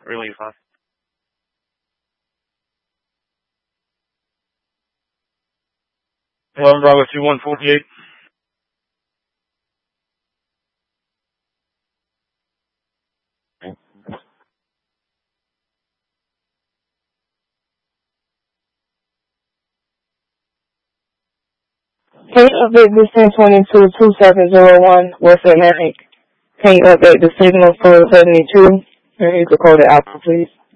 Relief, huh? Hello, Bravo 2148. Can you update this 1022-2701 West Atlantic? Can you update the signal for 72? And you can code it out, please.